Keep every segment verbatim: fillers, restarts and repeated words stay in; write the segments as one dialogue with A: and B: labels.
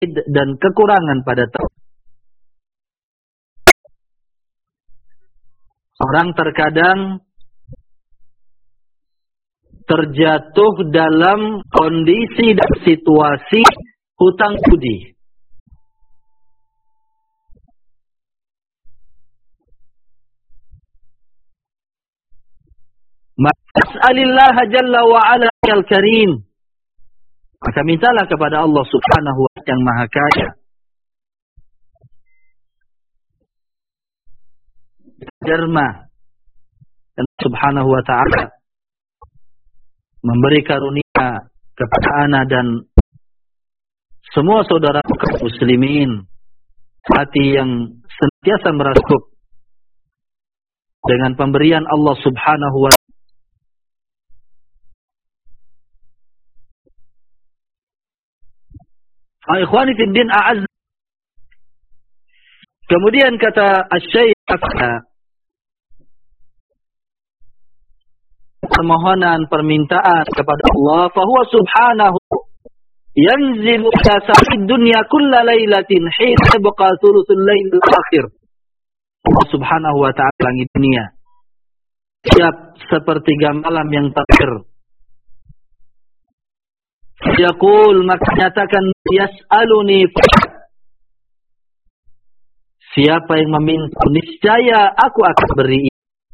A: dan kekurangan pada tauhid. Orang terkadang terjatuh dalam kondisi dan situasi hutang budi. Mas'alillah jalla wa ala al-karim. Maka mintalah kepada Allah subhanahu wa ta'ala yang maha kaya. Derma. Dan subhanahu wa ta'ala memberi karunia kepada ana dan semua saudara kaum muslimin. Hati yang senantiasa merasuk dengan pemberian Allah subhanahu wa ta'ala. Ikhwani fi din a'azz. Kemudian kata Asy-Syaikh permohonan permintaan kepada Allah, fa huwa subhanahu yanzilu ila sa'id dunya kulla lailatin hina yabqa thuluthul lailil akhir. Allah subhanahu wa ta'ala langit dunia setiap sepertiga malam yang terakhir. Yaqul, maka nyatakan, yas'aluni, siapa yang meminta niscaya aku akan beri.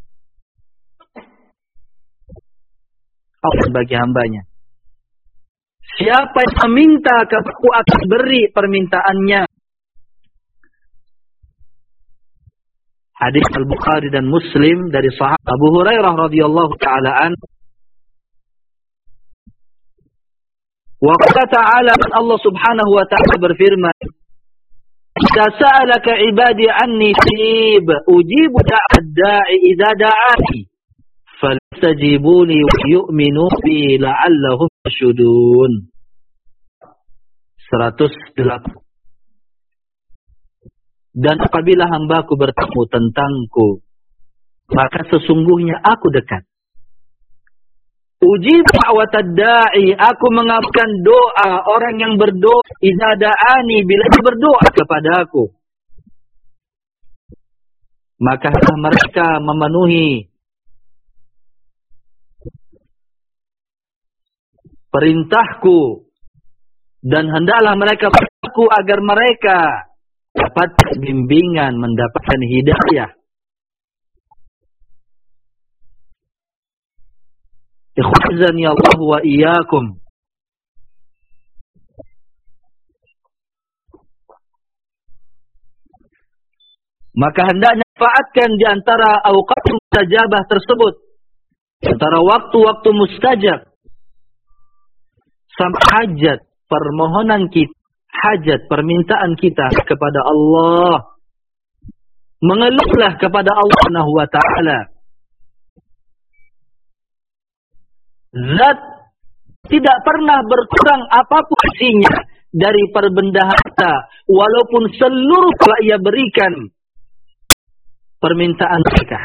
A: Allah bagi hambanya. Siapa yang meminta aku akan beri permintaannya. Hadis Al-Bukhari dan Muslim dari sahabat Abu Hurairah radhiyallahu taala an. Wa qala ta'ala, Allah subhanahu wa ta'ala berfirman, "Idza sa'alaka 'ibadi 'anni tajib, ujibu da'ad da'i idza da'ani, falstajibuni wa yu'minu bi la'allahum yarshudun." seratus delapan. Dan apabila hambaku bertemu tentangku, maka sesungguhnya aku dekat. Ujib da'watad da'i, aku mengabulkan doa orang yang berdoa, idza da'ani, bila dia berdoa kepada aku. Maka mereka memenuhi perintahku dan hendaklah mereka berdoa agar mereka dapat bimbingan, mendapatkan hidayah. Ikhwazani Allah wa iyyakum. Maka hendaknya manfaatkan di antara awqat mustajabah tersebut, antara waktu-waktu mustajab, sampai hajat permohonan kita, hajat permintaan kita kepada Allah, mengeluhlah kepada Allah Subhanahu wa ta'ala. Zat tidak pernah berkurang apapun isinya dari perbendaan harta, walaupun seluruh telah ia berikan permintaan mereka.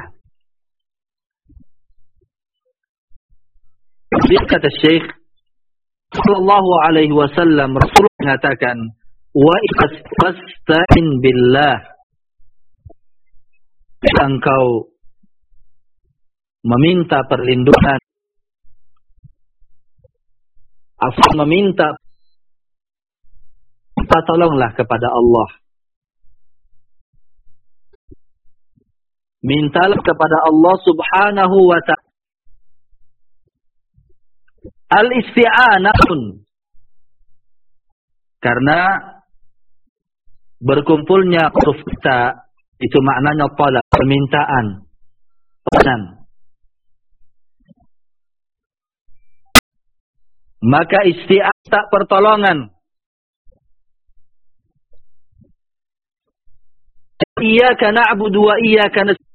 A: Dia kata Syekh sallallahu alaihi wasallam, Rasulullah mengatakan, wa ista'in billah, engkau meminta perlindungan, asal meminta, minta tolonglah kepada Allah. Mintalah kepada Allah subhanahu wa ta'ala. Al-isti'anah pun, karena berkumpulnya huruf ta itu maknanya talab, permintaan, permohonan. Maka isti'anah tak pertolongan. Iyyaka na'budu wa iyyaka nasta'in.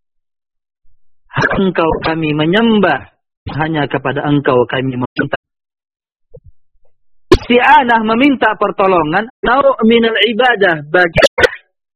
A: Engkau kami menyembah, hanya kepada engkau kami meminta. Isti'anah meminta pertolongan, naru' minal ibadah, bagian